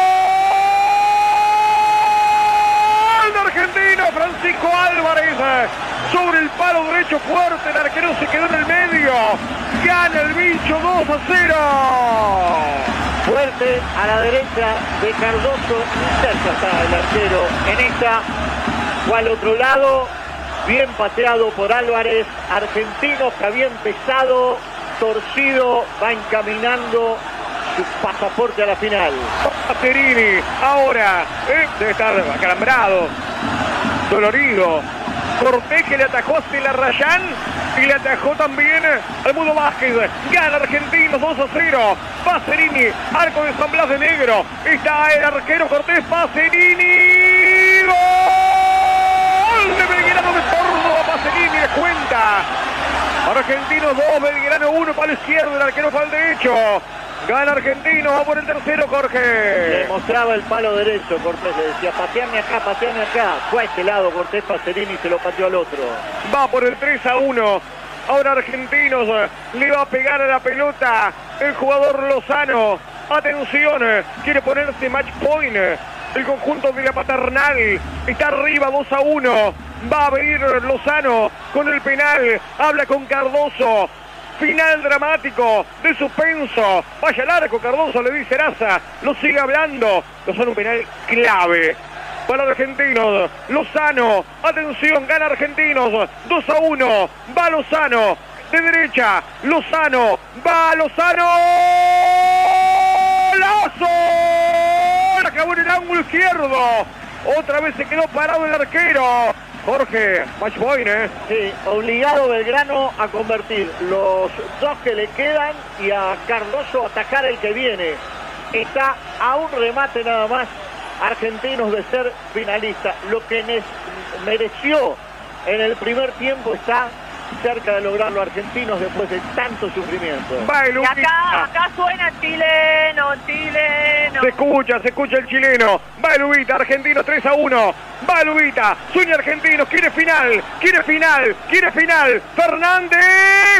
[SPEAKER 1] Argentino. Francisco Álvarez. Sobre el palo derecho fuerte, el arquero se quedó en el medio. Gana el bicho dos a cero.
[SPEAKER 2] Fuerte a la derecha de Cardoso. Cerca está el arquero en esta. O al otro lado, bien pateado por Álvarez. Argentino que había empezado torcido, va encaminando su pasaporte a la final.
[SPEAKER 1] Pacerini, ahora, eh, debe estar acalambrado, dolorido. Cortés que le atajó a Stella Rayán y le atajó también al mudo Vázquez. Gana Argentinos dos a cero. Pacerini, arco de San Blas de Negro. Está el arquero Cortés. Pacerini. Gol de Belgrano de Córdoba. Pacerini le cuenta. Argentinos dos, Belgrano uno para el izquierdo. El arquero para el derecho. Gana Argentino, va por el tercero, Jorge.
[SPEAKER 2] Le mostraba el palo derecho, Cortés le decía, pateame acá, pateame acá. Fue a este lado Cortés, Pacerini se lo pateó al otro.
[SPEAKER 1] Va por el tres a uno. Ahora Argentinos le va a pegar a la pelota el jugador Lozano. Atención, quiere ponerse match point. El conjunto de la Paternal está arriba dos a uno. Va a venir Lozano con el penal. Habla con Cardoso. Final dramático, de suspenso. Vaya al arco, Cardoso, le dice Eraza. Lo sigue hablando. Lozano, un penal clave para los argentinos. Lozano, atención, gana Argentinos. dos a uno. Va Lozano, de derecha. Lozano, va Lozano. ¡Lazo! Acabó en el ángulo izquierdo. Otra vez se quedó parado el arquero. Jorge, match point, ¿eh?
[SPEAKER 2] Sí, obligado Belgrano a convertir los dos que le quedan y a Cardoso a atacar el que viene. Está a un remate nada más Argentinos de ser finalista. Lo que mereció en el primer tiempo está cerca de lograrlo Argentinos después de tanto sufrimiento.
[SPEAKER 1] Va el
[SPEAKER 4] Y acá, acá suena chileno, chileno.
[SPEAKER 1] Se escucha, se escucha el chileno. Va el Ubita, Argentinos tres a uno. Va el Ubita, sueña Argentinos, quiere final, quiere final, quiere final. Fernández,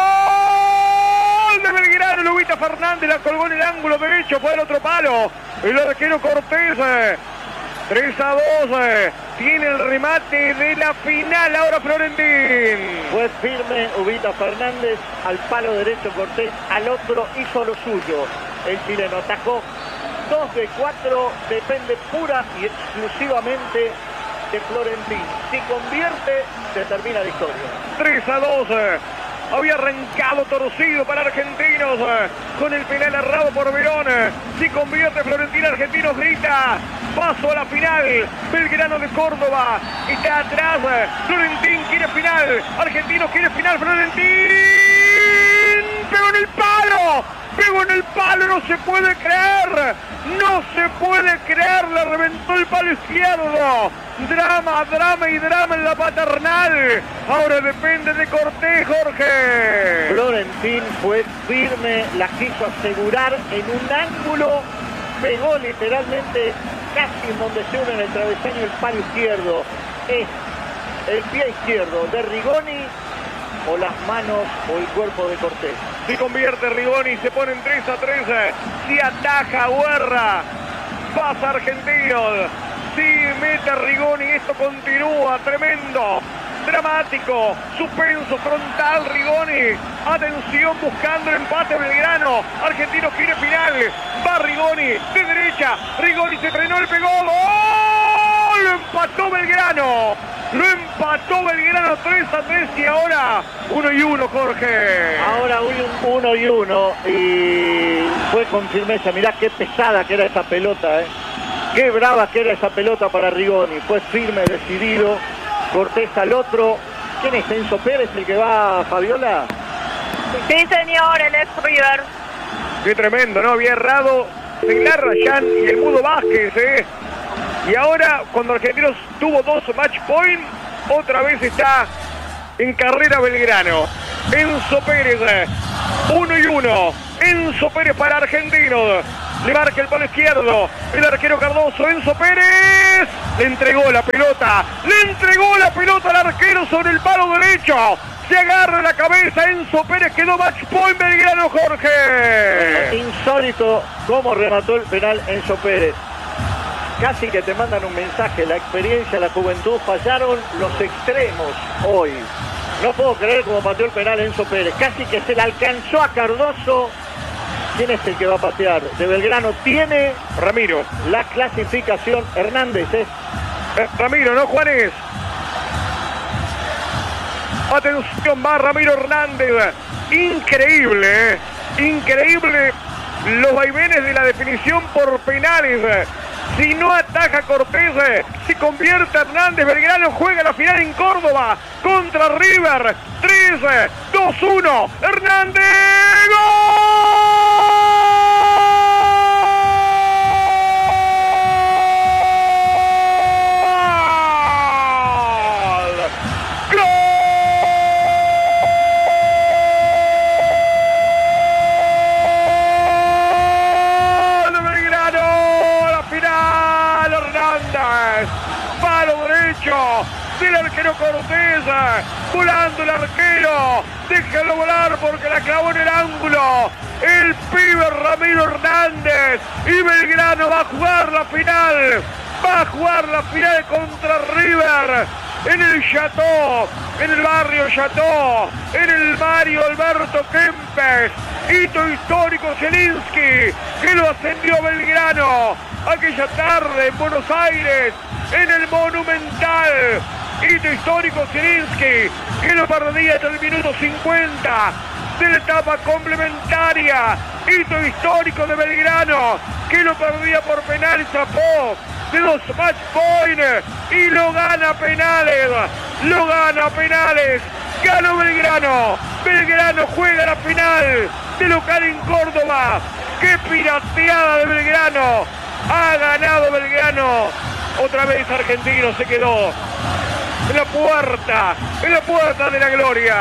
[SPEAKER 1] gol de Belgrano. El Ubita Fernández la colgó en el ángulo derecho, fue el otro palo. El arquero Cortés. tres a dos, tiene el remate de la final ahora Florentín.
[SPEAKER 2] Fue firme Ubita Fernández, al palo derecho Cortés, al otro hizo lo suyo. El chileno atajó dos de cuatro, depende pura y exclusivamente de Florentín. Si convierte, se termina la historia.
[SPEAKER 1] tres a dos. Había arrancado torcido para Argentinos con el penal errado por Verón. Si convierte Florentín, Argentinos grita paso a la final. Belgrano de Córdoba está atrás. Florentín quiere final. Argentinos quiere final. Florentín pegó en el palo. Pegó en el palo, no se puede creer. No se puede creer. Le reventó el palo izquierdo. Drama, drama y drama en la Paternal. Ahora depende de Cortés, Jorge.
[SPEAKER 2] Florentín fue firme, la quiso asegurar en un ángulo. Pegó literalmente casi en donde se une en el travesaño el palo izquierdo. Es el pie izquierdo de Rigoni o las manos o el cuerpo de Cortés.
[SPEAKER 1] Si convierte Rigoni, se ponen tres a tres. Si ataja Guerra, pasa Argentinos. Si mete Rigoni, esto continúa tremendo, dramático, suspenso frontal. Rigoni, atención, buscando el empate Belgrano. Argentinos quiere final. Va Rigoni de derecha. Rigoni se frenó, el pegó. ¡Gol! Lo empató Belgrano. Lo empató Empató Belgrano tres a tres y ahora uno y uno, Jorge.
[SPEAKER 2] Ahora un uno y uno y fue con firmeza. Mirá qué pesada que era esa pelota, ¿eh? Qué brava que era esa pelota para Rigoni. Fue firme, decidido. Cortés al otro. ¿Quién es? ¿Enzo Pérez el que va, Fabiola?
[SPEAKER 4] Sí, señor, el ex River.
[SPEAKER 1] Qué tremendo, ¿no? Había errado Seglar, Rayán y el Mudo Vázquez, ¿eh? Y ahora, cuando Argentinos tuvo dos match point, otra vez está en carrera Belgrano. Enzo Pérez, uno y uno. Enzo Pérez para Argentinos. Le marca el palo izquierdo. El arquero Cardoso, Enzo Pérez. Le entregó la pelota. Le entregó la pelota al arquero sobre el palo derecho. Se agarra la cabeza Enzo Pérez. Quedó match point Belgrano, Jorge.
[SPEAKER 2] Insólito cómo remató el penal Enzo Pérez. Casi que te mandan un mensaje. La experiencia, la juventud, fallaron los extremos hoy. No puedo creer cómo pateó el penal Enzo Pérez. Casi que se le alcanzó a Cardoso. ¿Quién es el que va a patear? De Belgrano tiene
[SPEAKER 1] Ramiro.
[SPEAKER 2] La clasificación. Hernández, ¿eh?
[SPEAKER 1] eh Ramiro, ¿no, Juanes? Atención, va Ramiro Hernández. Increíble, ¿eh? Increíble los vaivenes de la definición por penales. Si no ataja Cortés, se convierte Hernández. Belgrano juega la final en Córdoba contra River. tres, dos, uno. Hernández. ¡Gol! Del arquero Cortés, volando el arquero, déjalo volar porque la clavó en el ángulo, el pibe Ramiro Hernández, y Belgrano va a jugar la final, va a jugar la final contra River, en el Chateau, en el barrio Chateau, en el Mario Alberto Kempes, hito histórico Zielinski, que lo ascendió Belgrano, aquella tarde en Buenos Aires, en el Monumental. Hito histórico Zielinski, que lo perdía hasta el minuto cincuenta de la etapa complementaria. Hito histórico de Belgrano, que lo perdía por penal, zapó de dos match point y lo gana penales. Lo gana penales. Ganó Belgrano. Belgrano juega la final de local en Córdoba. ¡Qué pirateada de Belgrano! Ha ganado Belgrano. Otra vez Argentino se quedó en la puerta, en la puerta de la gloria.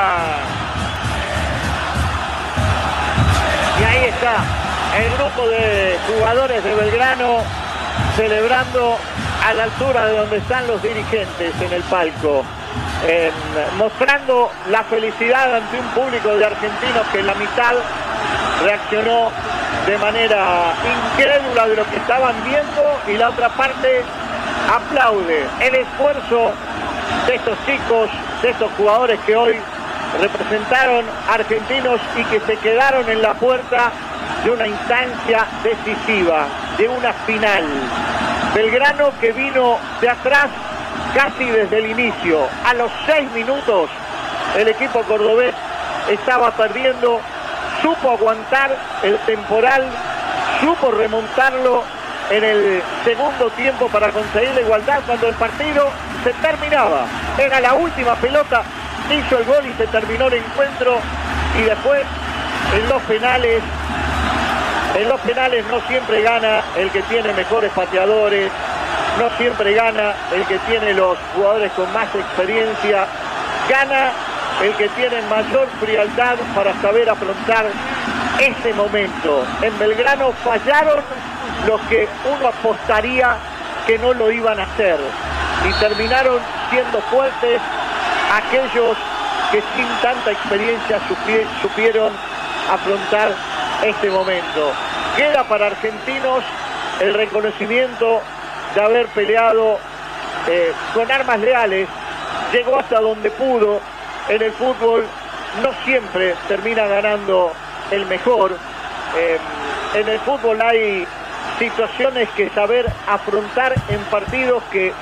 [SPEAKER 2] Y ahí está el grupo de jugadores de Belgrano celebrando a la altura de donde están los dirigentes en el palco, eh, mostrando la felicidad ante un público de argentinos que en la mitad reaccionó de manera incrédula de lo que estaban viendo y la otra parte aplaude el esfuerzo de estos chicos, de estos jugadores que hoy representaron argentinos y que se quedaron en la puerta de una instancia decisiva, de una final. Belgrano que vino de atrás casi desde el inicio. A los seis minutos el equipo cordobés estaba perdiendo, supo aguantar el temporal, supo remontarlo en el segundo tiempo para conseguir la igualdad cuando el partido se terminaba. Era la última pelota, hizo el gol y se terminó el encuentro. Y después en los penales, en los penales no siempre gana el que tiene mejores pateadores, no siempre gana el que tiene los jugadores con más experiencia, gana el que tiene mayor frialdad para saber afrontar ese momento. En Belgrano fallaron los que uno apostaría que no lo iban a hacer y terminaron siendo fuertes aquellos que sin tanta experiencia supieron afrontar este momento. Queda para Argentinos el reconocimiento de haber peleado eh, con armas leales, llegó hasta donde pudo. En el fútbol no siempre termina ganando el mejor. Eh, en el fútbol hay situaciones que saber afrontar en partidos que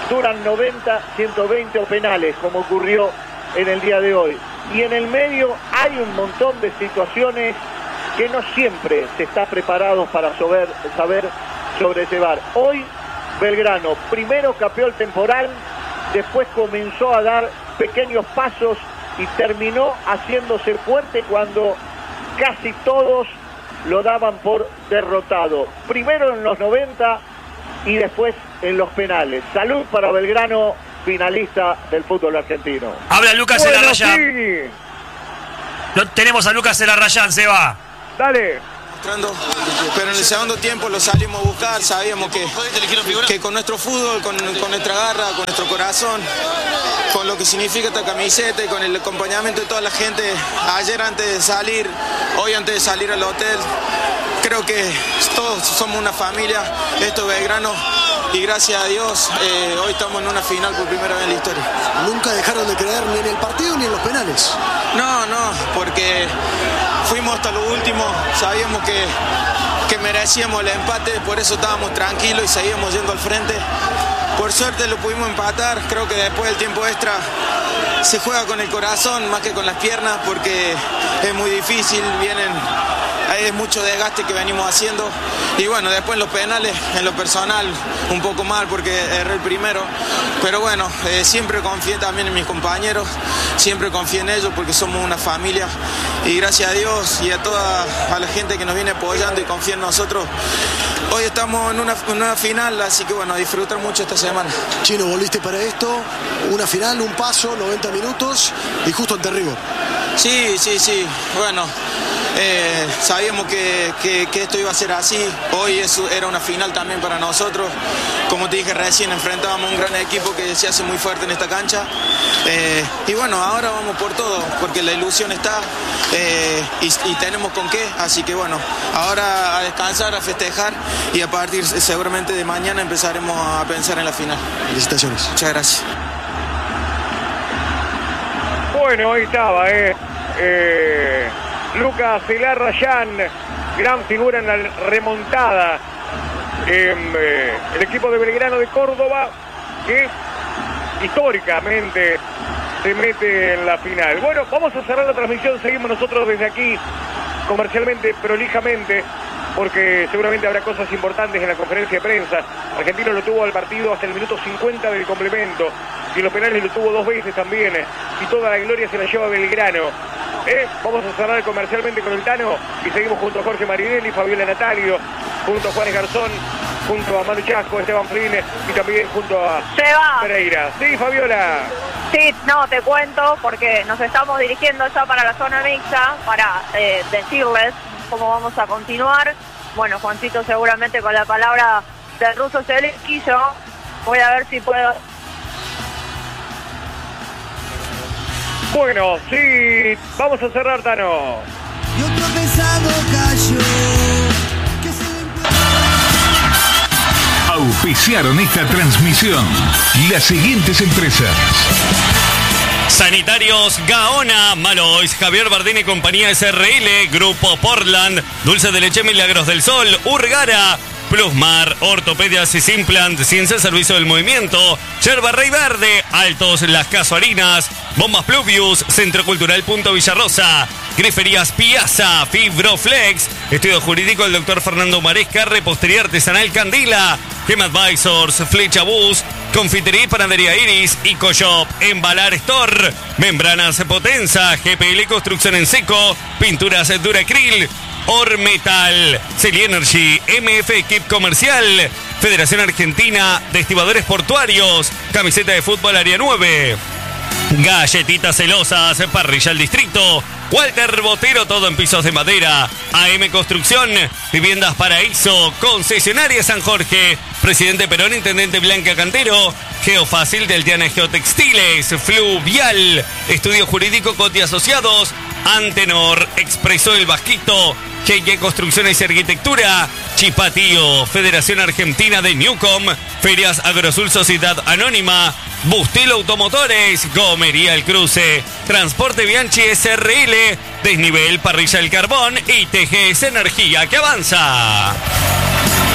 [SPEAKER 2] duran noventa, ciento veinte o penales, como ocurrió en el día de hoy. Y en el medio hay un montón de situaciones que no siempre se está preparado para saber, saber sobrellevar. Hoy Belgrano primero capeó el temporal, después comenzó a dar pequeños pasos y terminó haciéndose fuerte cuando casi todos lo daban por derrotado. Primero en los noventa y después en los penales. Salud para Belgrano, finalista del fútbol argentino.
[SPEAKER 6] Habla Lucas
[SPEAKER 1] Bueno,
[SPEAKER 6] Elarrayán.
[SPEAKER 1] sí.
[SPEAKER 6] No, tenemos a Lucas Elarrayán, se va.
[SPEAKER 1] Dale.
[SPEAKER 7] Pero en el segundo tiempo lo salimos a buscar, sabíamos que, que con nuestro fútbol, con, con nuestra garra, con nuestro corazón, con lo que significa esta camiseta y con el acompañamiento de toda la gente, ayer antes de salir, hoy antes de salir al hotel, creo que todos somos una familia, esto es Belgrano, y gracias a Dios eh, hoy estamos en una final por primera vez en la historia.
[SPEAKER 8] Nunca dejaron de creer ni en el partido ni en los penales.
[SPEAKER 7] No, no, porque fuimos hasta lo último, sabíamos que, que merecíamos el empate, por eso estábamos tranquilos y seguíamos yendo al frente. Por suerte lo pudimos empatar, creo que después del tiempo extra se juega con el corazón más que con las piernas porque es muy difícil, vienen, hay mucho desgaste que venimos haciendo. Y bueno, después en los penales, en lo personal, un poco mal porque erré el primero. Pero bueno, eh, siempre confié también en mis compañeros, siempre confié en ellos porque somos una familia. Y gracias a Dios y a toda a la gente que nos viene apoyando y confía en nosotros, hoy estamos en una, en una final, así que bueno, disfrutar mucho esta semana.
[SPEAKER 8] Chino, volviste para esto, una final, un paso, noventa minutos y justo ante River.
[SPEAKER 7] Sí, sí, sí, bueno, eh, sabíamos que, que, que esto iba a ser así, hoy eso era una final también para nosotros, como te dije recién, enfrentábamos a un gran equipo que se hace muy fuerte en esta cancha, eh, y bueno, ahora vamos por todo, porque la ilusión está, eh, y, y tenemos con qué, así que bueno, ahora a descansar, a festejar, y a partir seguramente de mañana empezaremos a pensar en la final.
[SPEAKER 8] Felicitaciones.
[SPEAKER 7] Muchas gracias.
[SPEAKER 1] Bueno, ahí estaba, eh. eh Lucas Elarrayán, gran figura en la remontada. Eh, eh, el equipo de Belgrano de Córdoba, que históricamente se mete en la final. Bueno, vamos a cerrar la transmisión, seguimos nosotros desde aquí, comercialmente, prolijamente, porque seguramente habrá cosas importantes en la conferencia de prensa. Argentino lo tuvo al partido hasta el minuto cincuenta del complemento, y en los penales lo tuvo dos veces también, y toda la gloria se la lleva Belgrano. Eh, vamos a cerrar comercialmente con el Tano y seguimos junto a Jorge Marinelli, Fabiola Natalio, junto a Juanes Garzón, junto a Manu Chasco, Esteban Frine y también junto a
[SPEAKER 4] Seba.
[SPEAKER 1] Pereira. Sí, Fabiola.
[SPEAKER 4] Sí, no, te cuento porque nos estamos dirigiendo ya para la zona mixta para eh, decirles cómo vamos a continuar. Bueno, Juancito seguramente con la palabra del ruso Zelensky, yo voy a ver si puedo...
[SPEAKER 1] Bueno, sí, vamos a cerrar, Tano.
[SPEAKER 9] Y otro pesado cayó.
[SPEAKER 10] Auspiciaron esta transmisión las siguientes empresas:
[SPEAKER 3] Sanitarios Gaona, Malois, Javier Bardini y compañía S R L, Grupo Portland, Dulce de Leche Milagros del Sol, Urgara, Plusmar, Ortopedias y Simplant, Ciencia Servicio del Movimiento, Yerba Rey Verde, Altos Las Casuarinas, Bombas Pluvius, Centro Cultural Punto Villarrosa, Griferías Piazza, Fibroflex, Estudio Jurídico del doctor Fernando Maresca, Repostería Artesanal Candila, Gem Advisors, Flecha Bus, Confitería y Panadería Iris, Icoshop, Embalar Store, Membranas Potenza, G P L Construcción en Seco, Pinturas Duracril, Ormetal, Celi Energy, M F Equip Comercial, Federación Argentina de Estibadores Portuarios, Camiseta de Fútbol Área nueve, Galletitas Celosas, Parrilla al Distrito, Walter Botero, todo en pisos de madera, A M Construcción, Viviendas Paraíso, Concesionaria San Jorge, Presidente Perón, Intendente Blanca Cantero, Geofácil del Diana Geotextiles, Fluvial, Estudio Jurídico Coti Asociados, Antenor, Expreso El Vasquito, G G Construcciones y Arquitectura, Chipatío, Federación Argentina de Newcom, Ferias Agrosul Sociedad Anónima, Bustelo Automotores, Gomería El Cruce, Transporte Bianchi S R L, Desnivel Parrilla El Carbón y T G S Energía que avanza.